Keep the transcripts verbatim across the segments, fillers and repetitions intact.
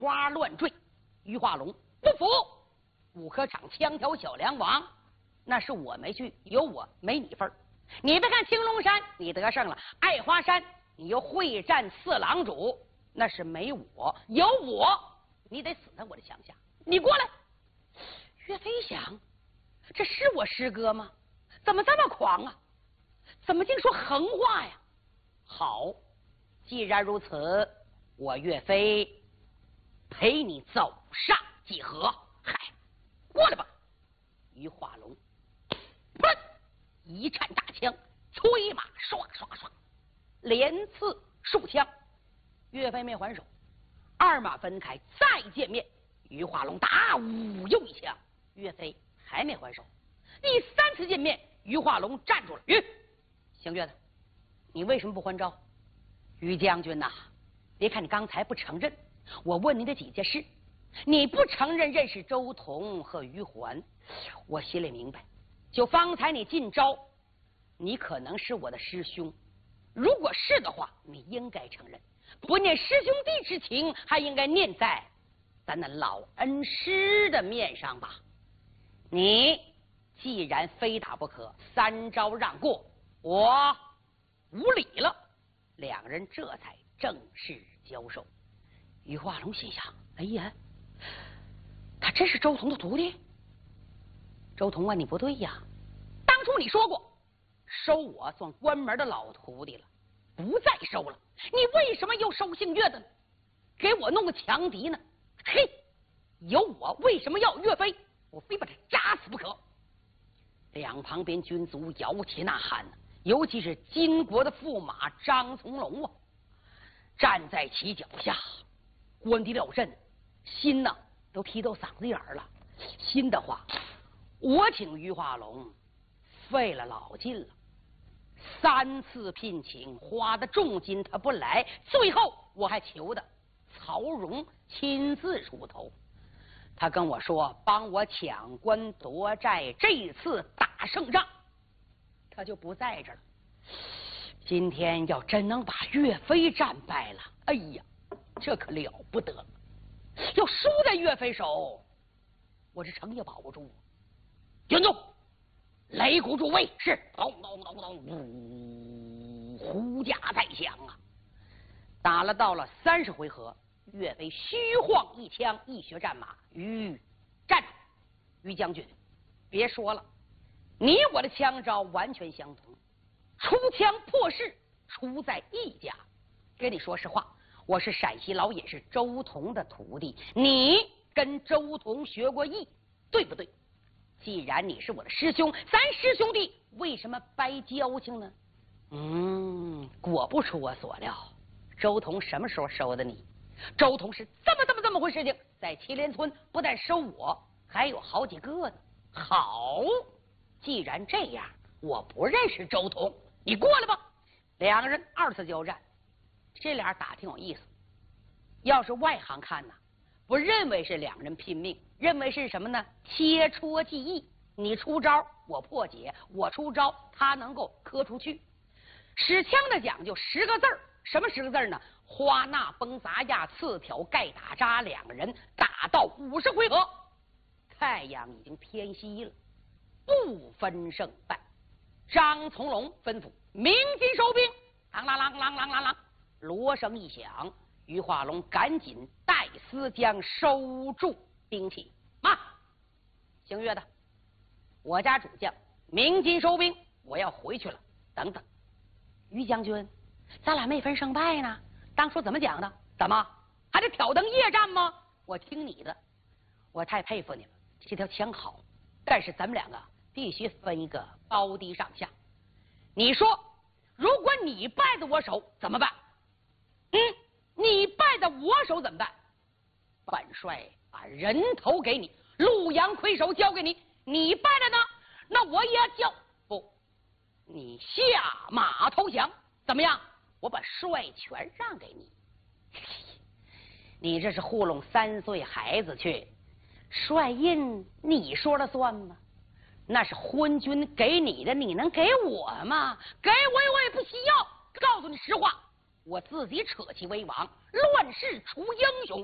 花乱坠。于化龙不服，五科场枪挑小梁王，那是我没去，有我没你份儿。你别看青龙山你得胜了，爱华山你又会战四郎主，那是没我，有我你得死在我的枪下。你过来。岳飞想，这是我师哥吗？怎么这么狂啊？怎么净说横话呀？好，既然如此，我岳飞陪你走上几何？嗨，过来吧！于化龙，砰！一颤大枪，催马唰唰唰，连刺数枪。岳飞没还手，二马分开，再见面。于化龙打五又一枪，岳飞还没还手。第三次见面，于化龙站住了。于邢月的，你为什么不还招？于将军呐、啊，别看你刚才不承认，我问你的几件事，你不承认认识周同和于环，我心里明白。就方才你进招，你可能是我的师兄，如果是的话，你应该承认。不念师兄弟之情，还应该念在咱那老恩师的面上吧。你既然非打不可，三招让过，我无礼了。两人这才正式交手。于化龙心想：哎呀，他真是周同的徒弟？周同啊，你不对呀！当初你说过，收我算关门的老徒弟了，不再收了。你为什么又收姓岳的呢？给我弄个强敌呢？嘿，有我为什么要岳飞？我非把他扎死不可！两旁边军卒摇旗呐喊，尤其是金国的驸马张从龙啊，站在其脚下，官敌料阵，心呐都提到嗓子眼儿了。心的话，我请于化龙费了老劲了，三次聘请，花的重金他不来，最后我还求的曹荣亲自出头。他跟我说帮我抢官夺寨，这次打胜仗他就不在这儿了。今天要真能把岳飞战败了，哎呀，这可了不得了！要输在岳飞手，我这城也保不住。军宗，擂鼓助威，是咚咚咚咚，呜，呼驾在响啊！打了到了三十回合，岳飞虚晃一枪，一血战马。于站住！于将军，别说了，你我的枪招完全相同，出枪破势出在一家。跟你说实话，我是陕西老野是周同的徒弟，你跟周同学过艺，对不对？既然你是我的师兄，咱师兄弟为什么掰交情呢？嗯，果不出我所料，周同什么时候收的你？周同是这么这么这么回事情，在祁连村不但收我，还有好几个呢。好，既然这样，我不认识周同，你过来吧。两个人二次交战，这俩打挺有意思。要是外行看呢，不认为是两人拼命，认为是什么呢？切磋技艺，你出招我破解，我出招他能够磕出去。使枪的讲究十个字儿，什么十个字呢？花纳崩砸压，刺挑盖打扎。两个人打到五十回合，太阳已经偏西了，不分胜败。张从龙吩咐鸣金收兵，啷啷啷啷啷啷啷，锣声一响，于化龙赶紧带丝将收住兵器。妈，星月的，我家主将鸣金收兵，我要回去了。等等，于将军，咱俩没分胜败呢。当初怎么讲的？怎么还得挑灯夜战吗？我听你的，我太佩服你了。这条枪好，但是咱们两个必须分一个高低上下。你说，如果你败在我手怎么办？嗯，你败在我手怎么办？本帅把人头给你，陆阳魁首交给你，你败了呢，那我也要交。不，你下马投降，怎么样？我把帅权让给你。你这是糊弄三岁孩子去，帅印你说了算吗？那是昏君给你的，你能给我吗？给我我也不需要。告诉你实话，我自己扯旗为王，乱世除英雄，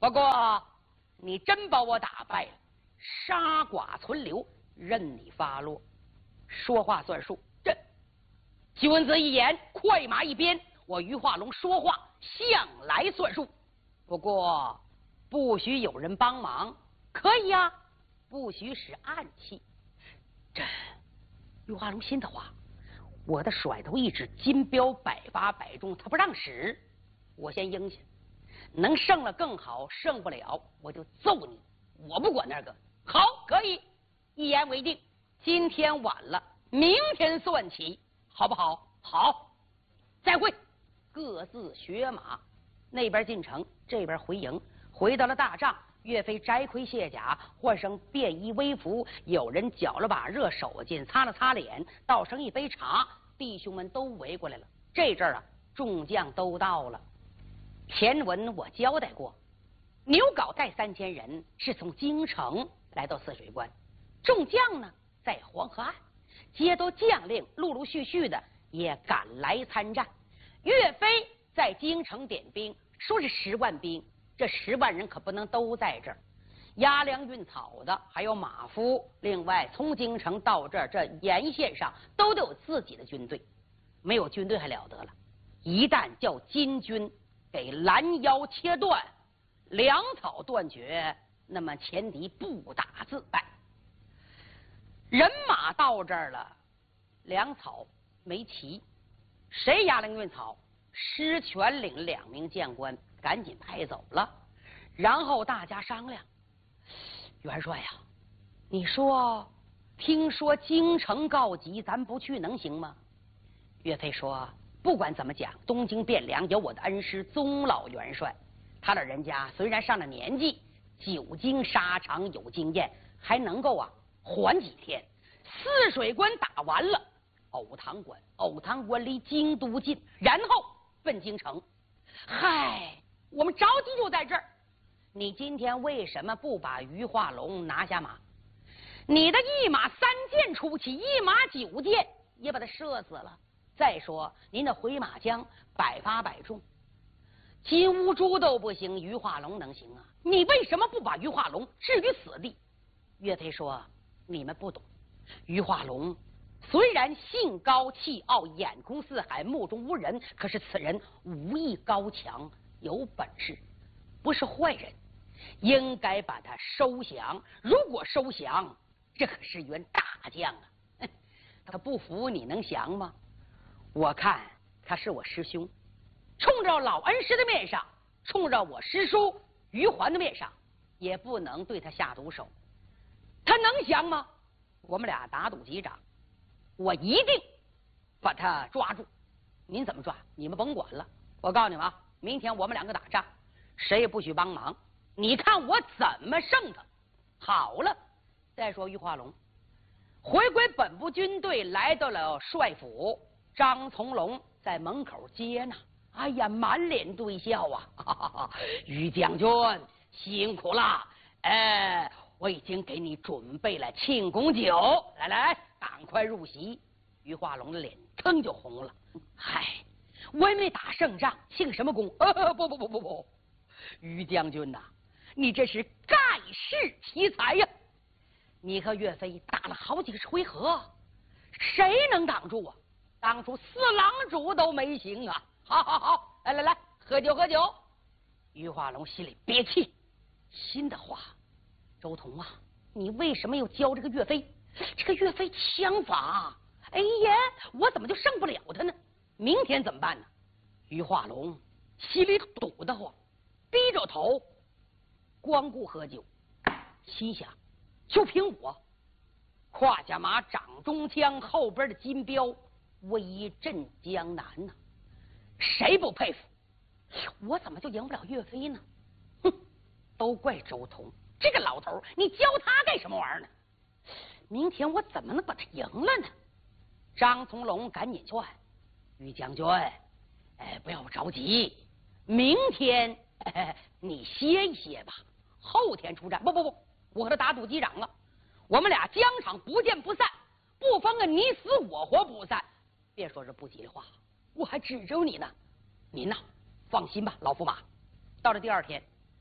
不过你真把我打败了，杀寡存留，任你发落，说话算数。这君子一言，快马一鞭，我于化龙说话向来算数。不过不许有人帮忙，可以呀、啊，不许使暗器。这于化龙心的话，我的甩头一指金镖百发百中，他不让使，我先应下。能胜了更好，胜不了我就揍你，我不管那个。好，可以，一言为定。今天晚了，明天算起，好不好？好，再会。各自学马，那边进城，这边回营。回到了大帐，岳飞摘盔卸甲，换上便衣微服，有人搅了把热手巾，擦了擦脸，倒上一杯茶，弟兄们都围过来了。这阵儿啊，众将都到了。前文我交代过，牛皋带三千人是从京城来到泗水关，众将呢在黄河岸，接到将令，陆陆续续的也赶来参战。岳飞在京城点兵，说是十万兵，这十万人可不能都在这儿，押粮运草的还有马夫，另外从京城到这儿，这沿线上都得有自己的军队，没有军队还了得了，一旦叫金军给拦腰切断，粮草断绝，那么前敌不打自败。人马到这儿了，粮草没齐，谁押粮运草？施全领两名将官赶紧派走了。然后大家商量，元帅呀、啊，你说听说京城告急，咱不去能行吗？岳飞说，不管怎么讲，东京汴梁有我的恩师宗老元帅，他老人家虽然上了年纪，久经沙场有经验，还能够啊缓几天。泗水关打完了，藕塘关，藕塘关离京都近，然后奔京城。嗨，我们着急就在这儿，你今天为什么不把于化龙拿下马？你的一马三箭出去，一马九箭也把他射死了。再说您的回马枪百发百中，金乌珠都不行，于化龙能行啊？你为什么不把于化龙置于死地？岳飞说，你们不懂，于化龙虽然性高气傲，眼空四海，目中无人，可是此人武艺高强，有本事，不是坏人，应该把他收降。如果收降，这可是员大将啊！他不服你能降吗？我看他是我师兄，冲着老恩师的面上，冲着我师叔于环的面上，也不能对他下毒手。他能降吗？我们俩打赌几掌，我一定把他抓住。您怎么抓？你们甭管了。我告诉你们啊，明天我们两个打仗，谁也不许帮忙。你看我怎么胜他。好了，再说于化龙回归本部军队，来到了帅府。张从龙在门口接呢，哎呀，满脸堆笑啊！哈哈哈，于将军辛苦了，哎，我已经给你准备了庆功酒，来来，赶快入席。于化龙的脸腾就红了，嗨，我也没打胜仗，庆什么功？呃，不不不不不，于将军呐、啊，你这是盖世奇才呀！你和岳飞打了好几个回合，谁能挡住啊？当初四郎主都没行啊！好好好，来来来，喝酒喝酒。于化龙心里憋气，心的话，周同啊，你为什么要教这个岳飞？这个岳飞枪法，哎呀，我怎么就胜不了他呢？明天怎么办呢？于化龙心里堵得慌，低着头，光顾喝酒，心想：就凭我，胯下马，掌中枪，后边的金镖。威震江南呢、啊，谁不佩服？我怎么就赢不了岳飞呢？哼，都怪周同这个老头，你教他干什么玩意儿呢？明天我怎么能把他赢了呢？张从龙赶紧劝于将军，哎，不要着急，明天、哎、你歇一歇吧，后天出战。不不不，我和他打赌几掌了，我们俩疆场不见不散，不分个你死我活不散。别说这不吉利话，我还指着你呢。您呐，放心吧，老驸马。到了第二天，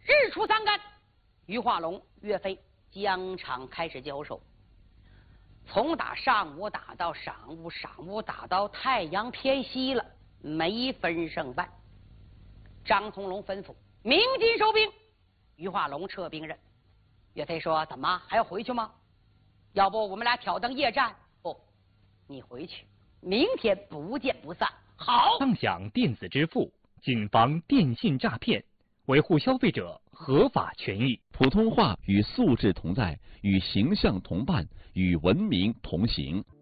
日出三竿，于化龙、岳飞疆场开始交手，从打上午打到晌午，晌午打到太阳偏西了，没分胜败。张从龙吩咐鸣金收兵，于化龙撤兵刃。岳飞说：“怎么还要回去吗？要不我们俩挑灯夜战？不，你回去，明天不见不散。”好。 畅享电子支付，谨防电信诈骗，维护消费者合法权益。 普通话与素质同在，与形象同伴，与文明同行。